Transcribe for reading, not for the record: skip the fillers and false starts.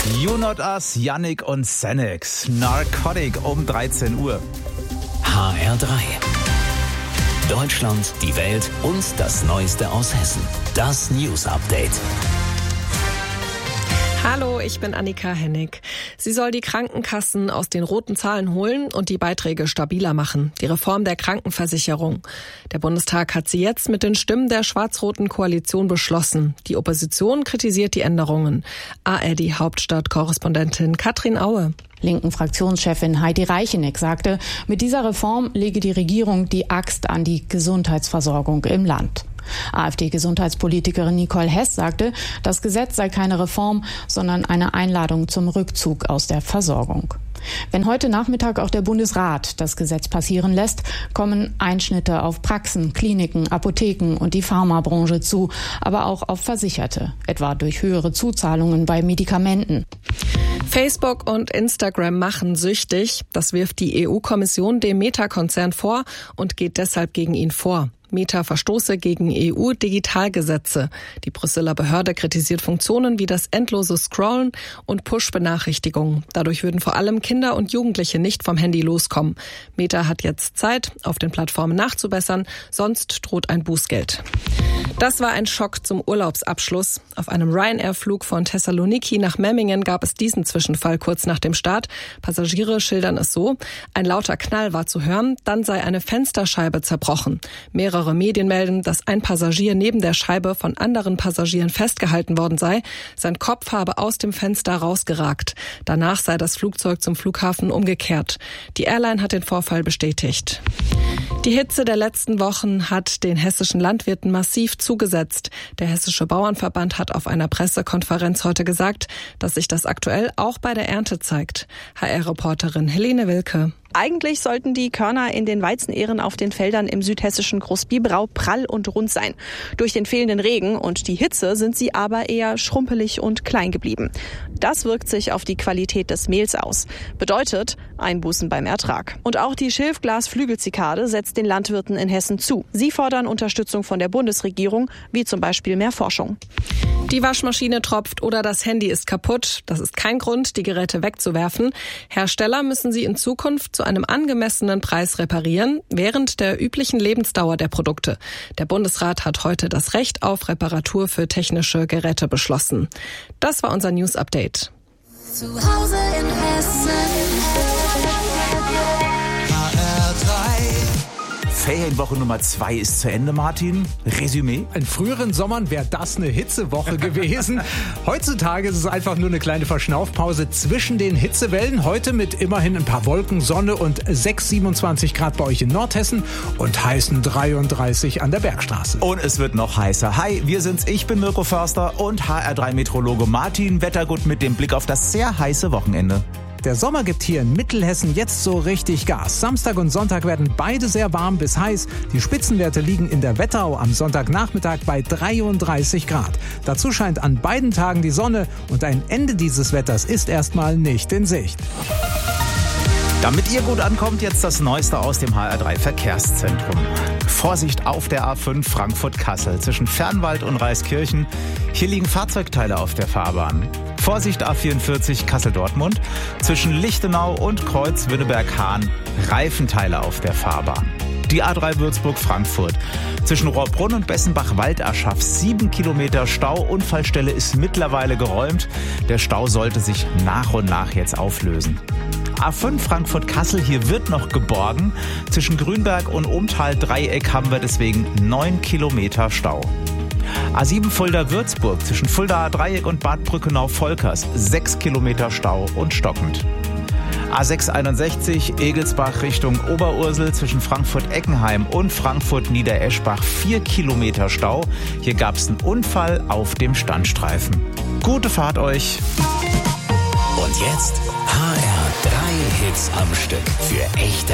You Not Us, Yannick und Xanax. Narcotic um 13 Uhr. HR3. Deutschland, die Welt und das Neueste aus Hessen. Das News Update. Hallo, ich bin Annika Hennig. Sie soll die Krankenkassen aus den roten Zahlen holen und die Beiträge stabiler machen. Die Reform der Krankenversicherung. Der Bundestag hat sie jetzt mit den Stimmen der schwarz-roten Koalition beschlossen. Die Opposition kritisiert die Änderungen. ARD-Hauptstadt-Korrespondentin Katrin Aue. Linken Fraktionschefin Heidi Reicheneck sagte, mit dieser Reform lege die Regierung die Axt an die Gesundheitsversorgung im Land. AfD-Gesundheitspolitikerin Nicole Hess sagte, das Gesetz sei keine Reform, sondern eine Einladung zum Rückzug aus der Versorgung. Wenn heute Nachmittag auch der Bundesrat das Gesetz passieren lässt, kommen Einschnitte auf Praxen, Kliniken, Apotheken und die Pharmabranche zu, aber auch auf Versicherte, etwa durch höhere Zuzahlungen bei Medikamenten. Facebook und Instagram machen süchtig. Das wirft die EU-Kommission dem Meta-Konzern vor und geht deshalb gegen ihn vor. Meta verstoße gegen EU-Digitalgesetze. Die Brüsseler Behörde kritisiert Funktionen wie das endlose Scrollen und Push-Benachrichtigungen. Dadurch würden vor allem Kinder und Jugendliche nicht vom Handy loskommen. Meta hat jetzt Zeit, auf den Plattformen nachzubessern, sonst droht ein Bußgeld. Das war ein Schock zum Urlaubsabschluss. Auf einem Ryanair-Flug von Thessaloniki nach Memmingen gab es diesen Zwischenfall kurz nach dem Start. Passagiere schildern es so: Ein lauter Knall war zu hören, dann sei eine Fensterscheibe zerbrochen. Mehrere Medien melden, dass ein Passagier neben der Scheibe von anderen Passagieren festgehalten worden sei. Sein Kopf habe aus dem Fenster rausgeragt. Danach sei das Flugzeug zum Flughafen umgekehrt. Die Airline hat den Vorfall bestätigt. Die Hitze der letzten Wochen hat den hessischen Landwirten massiv zugesetzt. Der Hessische Bauernverband hat auf einer Pressekonferenz heute gesagt, dass sich das aktuell auch bei der Ernte zeigt. HR-Reporterin Helene Wilke. Eigentlich sollten die Körner in den Weizenähren auf den Feldern im südhessischen Großbiberau prall und rund sein. Durch den fehlenden Regen und die Hitze sind sie aber eher schrumpelig und klein geblieben. Das wirkt sich auf die Qualität des Mehls aus. Bedeutet Einbußen beim Ertrag. Und auch die Schilfglas-Flügelzikade setzt den Landwirten in Hessen zu. Sie fordern Unterstützung von der Bundesregierung, wie zum Beispiel mehr Forschung. Die Waschmaschine tropft oder das Handy ist kaputt. Das ist kein Grund, die Geräte wegzuwerfen. Hersteller müssen sie in Zukunft zu einem angemessenen Preis reparieren, während der üblichen Lebensdauer der Produkte. Der Bundesrat hat heute das Recht auf Reparatur für technische Geräte beschlossen. Das war unser News Update. Zu Hause in Hessen. Ferienwoche Nummer 2 ist zu Ende, Martin. Resümee? In früheren Sommern wäre das eine Hitzewoche gewesen. Heutzutage ist es einfach nur eine kleine Verschnaufpause zwischen den Hitzewellen. Heute mit immerhin ein paar Wolken, Sonne und 27 Grad bei euch in Nordhessen und heißen 33 an der Bergstraße. Und es wird noch heißer. Hi, wir sind's. Ich bin Mirko Förster und HR3-Meteorologe Martin Wettergut mit dem Blick auf das sehr heiße Wochenende. Der Sommer gibt hier in Mittelhessen jetzt so richtig Gas. Samstag und Sonntag werden beide sehr warm bis heiß. Die Spitzenwerte liegen in der Wetterau am Sonntagnachmittag bei 33 Grad. Dazu scheint an beiden Tagen die Sonne und ein Ende dieses Wetters ist erstmal nicht in Sicht. Damit ihr gut ankommt, jetzt das Neueste aus dem HR3 Verkehrszentrum. Vorsicht auf der A5 Frankfurt-Kassel zwischen Fernwald und Reiskirchen. Hier liegen Fahrzeugteile auf der Fahrbahn. Vorsicht A44 Kassel-Dortmund zwischen Lichtenau und Kreuz Wünnenberg-Hahn. Reifenteile auf der Fahrbahn. Die A3 Würzburg-Frankfurt zwischen Rohrbrunn und Bessenbach-Waldaschaf 7 Kilometer Stau. Unfallstelle ist mittlerweile geräumt. Der Stau sollte sich nach und nach jetzt auflösen. A5 Frankfurt-Kassel, hier wird noch geborgen. Zwischen Grünberg und Umtal-Dreieck haben wir deswegen 9 Kilometer Stau. A7 Fulda-Würzburg zwischen Fuldaer Dreieck und Bad Brückenau-Volkers 6 Kilometer Stau und stockend. A661 Egelsbach Richtung Oberursel zwischen Frankfurt-Eckenheim und Frankfurt-Niedereschbach 4 Kilometer Stau. Hier gab es einen Unfall auf dem Standstreifen. Gute Fahrt euch! Und jetzt HR3 Hits am Stück für echte